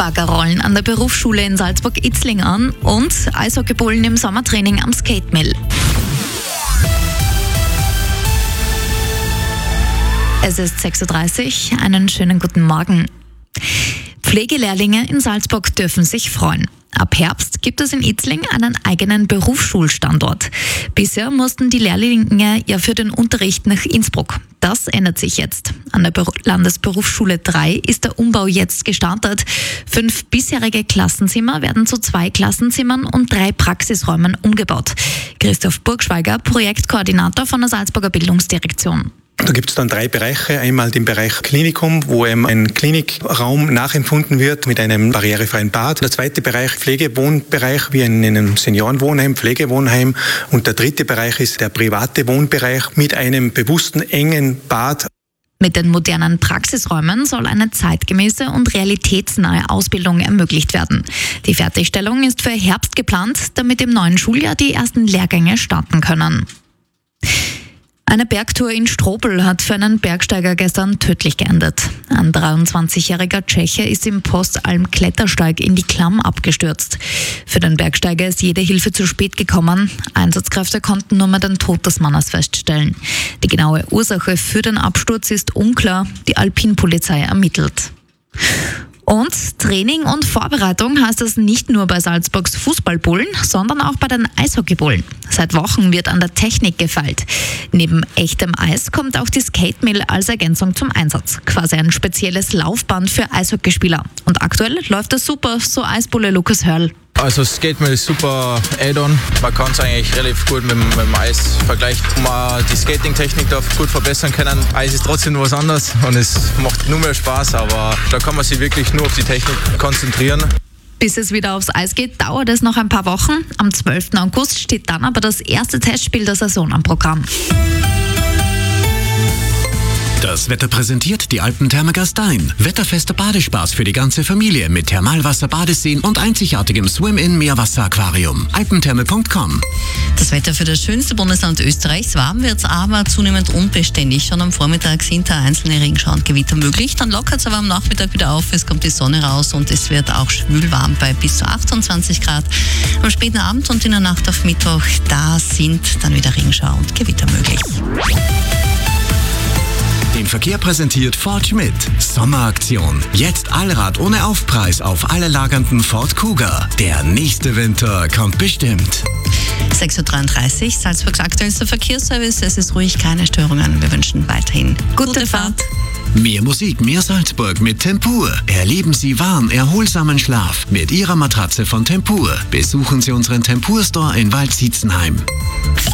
Bagger rollen an der Berufsschule in Salzburg-Itzling an und Eishockeybullen im Sommertraining am Skate-Mill. Es ist 6:30 Uhr, einen schönen guten Morgen. Pflegelehrlinge in Salzburg dürfen sich freuen. Ab Herbst gibt es in Itzling einen eigenen Berufsschulstandort. Bisher mussten die Lehrlinge ja für den Unterricht nach Innsbruck. Das ändert sich jetzt. An der Landesberufsschule 3 ist der Umbau jetzt gestartet. 5 bisherige Klassenzimmer werden zu 2 Klassenzimmern und 3 Praxisräumen umgebaut. Christoph Burgschweiger, Projektkoordinator von der Salzburger Bildungsdirektion. Da gibt es dann 3 Bereiche. Einmal den Bereich Klinikum, wo ein Klinikraum nachempfunden wird mit einem barrierefreien Bad. Der zweite Bereich Pflegewohnbereich wie in einem Seniorenwohnheim, Pflegewohnheim. Und der dritte Bereich ist der private Wohnbereich mit einem bewussten engen Bad. Mit den modernen Praxisräumen soll eine zeitgemäße und realitätsnahe Ausbildung ermöglicht werden. Die Fertigstellung ist für Herbst geplant, damit im neuen Schuljahr die ersten Lehrgänge starten können. Eine Bergtour in Strobl hat für einen Bergsteiger gestern tödlich geendet. Ein 23-jähriger Tscheche ist im Postalm-Klettersteig in die Klamm abgestürzt. Für den Bergsteiger ist jede Hilfe zu spät gekommen. Einsatzkräfte konnten nur mehr den Tod des Mannes feststellen. Die genaue Ursache für den Absturz ist unklar. Die Alpinpolizei ermittelt. Und Training und Vorbereitung heißt es nicht nur bei Salzburgs Fußballbullen, sondern auch bei den Eishockeybullen. Seit Wochen wird an der Technik gefeilt. Neben echtem Eis kommt auch die Skate-Mill als Ergänzung zum Einsatz. Quasi ein spezielles Laufband für Eishockeyspieler. Und aktuell läuft es super, so Eisbulle Lukas Hörl. Also Skate-Mill ist super Add-on. Man kann es eigentlich relativ gut mit dem Eis vergleichen. Man die Skating-Technik darf gut verbessern können. Eis ist trotzdem was anderes und es macht nur mehr Spaß, aber da kann man sich wirklich nur auf die Technik konzentrieren. Bis es wieder aufs Eis geht, dauert es noch ein paar Wochen. Am 12. August steht dann aber das erste Testspiel der Saison am Programm. Das Wetter präsentiert die Alpentherme Gastein. Wetterfester Badespaß für die ganze Familie mit Thermalwasser, Badeseen und einzigartigem Swim-In-Meerwasseraquarium. Alpentherme.com. Das Wetter für das schönste Bundesland Österreichs. Warm wird es aber zunehmend unbeständig. Schon am Vormittag sind da einzelne Regenschauer und Gewitter möglich. Dann lockert es aber am Nachmittag wieder auf. Es kommt die Sonne raus und es wird auch schwülwarm bei bis zu 28 Grad. Am späten Abend und in der Nacht auf Mittwoch, da sind dann wieder Regenschauer und Gewitter möglich. Den Verkehr präsentiert Ford Schmidt. Sommeraktion. Jetzt Allrad ohne Aufpreis auf alle lagernden Ford Kuga. Der nächste Winter kommt bestimmt. 6:33 Uhr, Salzburgs aktuellster Verkehrsservice. Es ist ruhig, keine Störungen. Wir wünschen weiterhin gute Fahrt. Mehr Musik, mehr Salzburg mit Tempur. Erleben Sie warm, erholsamen Schlaf mit Ihrer Matratze von Tempur. Besuchen Sie unseren Tempur-Store in Waldsietzenheim.